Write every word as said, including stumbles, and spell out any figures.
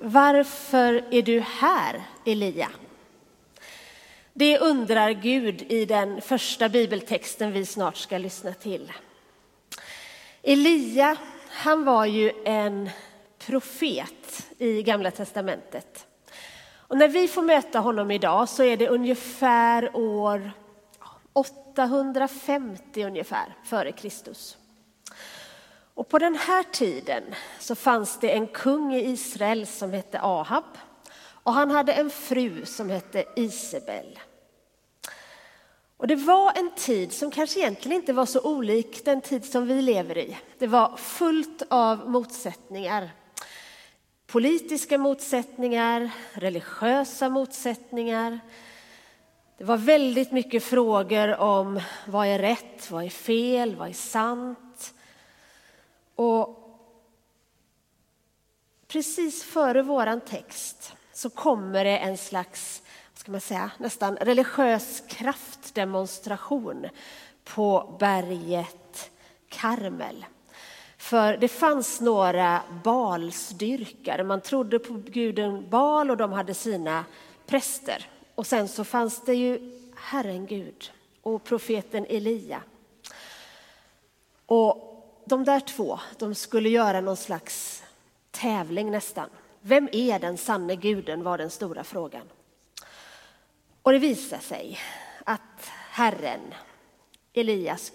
Varför är du här, Elia? Det undrar Gud i den första bibeltexten vi snart ska lyssna till. Elia, han var ju en profet i Gamla testamentet. Och när vi får möta honom idag så är det ungefär år åttahundrafemtio ungefär före Kristus. Och på den här tiden så fanns det en kung i Israel som hette Ahab. Och han hade en fru som hette Isabel. Och det var en tid som kanske egentligen inte var så olik den tid som vi lever i. Det var fullt av motsättningar. Politiska motsättningar, religiösa motsättningar. Det var väldigt mycket frågor om vad är rätt, vad är fel, vad är sant. Och precis före våran text så kommer det en slags, vad ska man säga, nästan religiös kraftdemonstration på berget Karmel. För det fanns några Balsdyrkare. Man trodde på guden Bal och de hade sina präster. Och sen så fanns det ju Herren Gud och profeten Elia. Och de där två, de skulle göra någon slags tävling nästan. Vem är den sanne guden, var den stora frågan. Och det visar sig att Herren, Elias